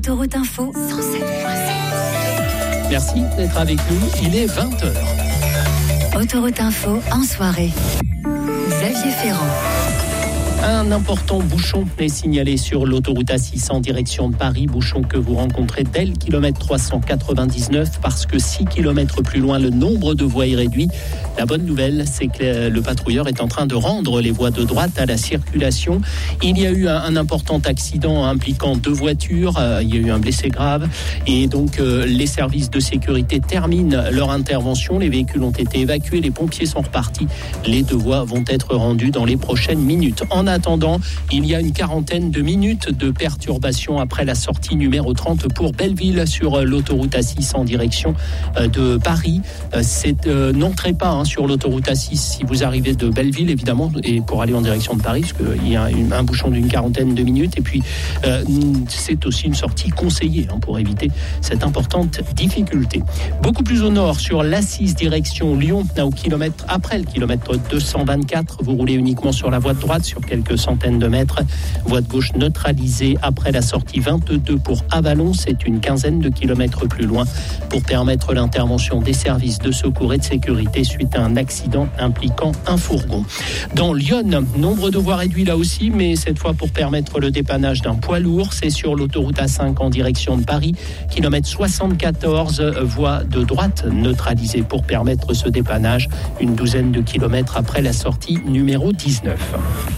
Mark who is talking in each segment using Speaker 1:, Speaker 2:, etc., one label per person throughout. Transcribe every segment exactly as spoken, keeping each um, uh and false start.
Speaker 1: Autoroute Info cent sept virgule sept.
Speaker 2: Merci d'être avec nous, il est vingt heures.
Speaker 1: Autoroute Info en soirée. Xavier Ferrand.
Speaker 2: Un important bouchon est signalé sur l'autoroute A six en direction de Paris, bouchon que vous rencontrez dès le kilomètre trois cent quatre-vingt-dix-neuf parce que six kilomètres plus loin, le nombre de voies est réduit. La bonne nouvelle, c'est que le patrouilleur est en train de rendre les voies de droite à la circulation. Il y a eu un, un important accident impliquant deux voitures, euh, il y a eu un blessé grave et donc euh, les services de sécurité terminent leur intervention. Les véhicules ont été évacués, les pompiers sont repartis. Les deux voies vont être rendues dans les prochaines minutes. En attendant, il y a une quarantaine de minutes de perturbation après la sortie numéro trente pour Belleville sur l'autoroute A six en direction de Paris. C'est, euh, n'entrez pas hein, sur l'autoroute A six si vous arrivez de Belleville, évidemment, et pour aller en direction de Paris, parce qu'il y a une, un bouchon d'une quarantaine de minutes. Et puis, euh, c'est aussi une sortie conseillée hein, pour éviter cette importante difficulté. Beaucoup plus au nord, sur l'A six direction Lyon, au kilomètre, après le kilomètre deux cent vingt-quatre, vous roulez uniquement sur la voie de droite, sur quelques centaines de mètres. Voie de gauche neutralisée après la sortie vingt-deux pour Avallon. C'est une quinzaine de kilomètres plus loin pour permettre l'intervention des services de secours et de sécurité suite à un accident impliquant un fourgon. Dans Lyon, nombre de voies réduit là aussi, mais cette fois pour permettre le dépannage d'un poids lourd. C'est sur l'autoroute A cinq en direction de Paris, kilomètre soixante-quatorze, voie de droite neutralisée pour permettre ce dépannage, une douzaine de kilomètres après la sortie numéro dix-neuf.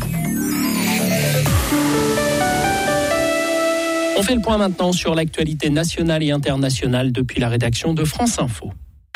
Speaker 2: On fait le point maintenant sur l'actualité nationale et internationale depuis la rédaction de France Info.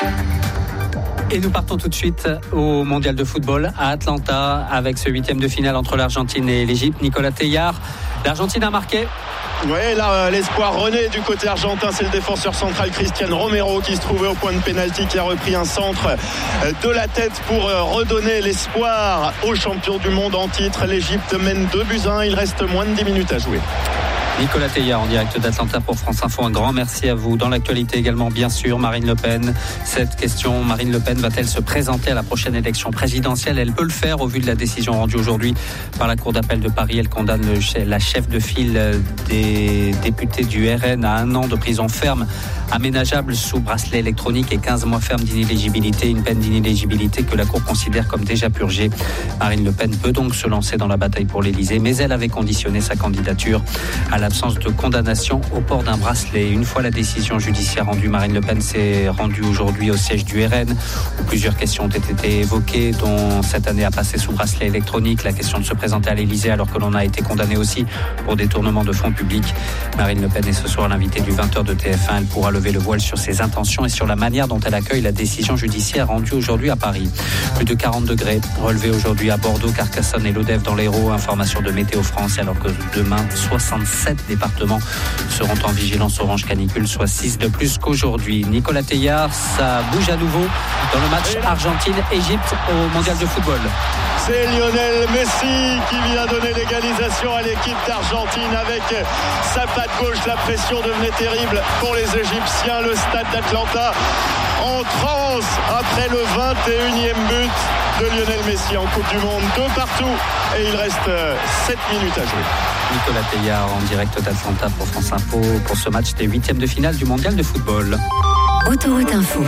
Speaker 3: Et nous partons tout de suite au mondial de football à Atlanta avec ce huitième de finale entre l'Argentine et l'Égypte. Nicolas Teilhard, l'Argentine a marqué.
Speaker 4: Oui, là, l'espoir renaît du côté argentin. C'est le défenseur central Cristian Romero qui se trouvait au point de pénalty, qui a repris un centre de la tête pour redonner l'espoir aux champions du monde en titre. L'Égypte mène deux buts à un. Il reste moins de dix minutes à jouer.
Speaker 3: Nicolas Teilhard en direct d'Atlanta pour France Info. Un grand merci à vous. Dans l'actualité également, bien sûr, Marine Le Pen. Cette question, Marine Le Pen va-t-elle se présenter à la prochaine élection présidentielle ? Elle peut le faire au vu de la décision rendue aujourd'hui par la Cour d'appel de Paris. Elle condamne la chef de file des députés du R N à un an de prison ferme aménageable sous bracelet électronique et quinze mois ferme d'inéligibilité. Une peine d'inéligibilité que la Cour considère comme déjà purgée. Marine Le Pen peut donc se lancer dans la bataille pour l'Élysée, mais elle avait conditionné sa candidature à l'absence de condamnation au port d'un bracelet. Une fois la décision judiciaire rendue, Marine Le Pen s'est rendue aujourd'hui au siège du R N où plusieurs questions ont été évoquées, dont cette année à passer sous bracelet électronique, la question de se présenter à l'Élysée alors que l'on a été condamné aussi pour détournement de fonds publics. Marine Le Pen est ce soir l'invitée du vingt heures de T F un. Elle pourra lever le voile sur ses intentions et sur la manière dont elle accueille la décision judiciaire rendue aujourd'hui à Paris. Plus de quarante degrés relevés aujourd'hui à Bordeaux, Carcassonne et Lodève dans l'Hérault. Information de Météo France, alors que demain, soixante-sept départements seront en vigilance orange canicule, soit six de plus qu'aujourd'hui. Nicolas Teilhard, ça bouge à nouveau dans le match Argentine-Égypte au mondial de football.
Speaker 4: C'est Lionel Messi qui vient donner l'égalisation à l'équipe d'Argentine avec sa patte gauche. La pression devenait terrible pour les Égyptiens. Le stade d'Atlanta en transe après le vingt et unième but de Lionel Messi en Coupe du Monde. Deux partout et il reste sept minutes à jouer.
Speaker 3: Nicolas Teilhard en direct d'Atlanta pour France Info pour ce match des huitièmes de finale du mondial de football.
Speaker 1: Autoroute Info,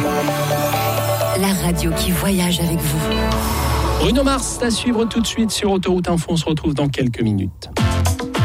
Speaker 1: la radio qui voyage avec vous.
Speaker 2: Bruno Mars à suivre tout de suite sur Autoroute Info. On se retrouve dans quelques minutes.